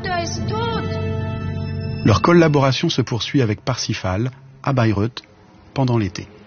Leur collaboration se poursuit avec Parsifal, à Bayreuth, pendant l'été.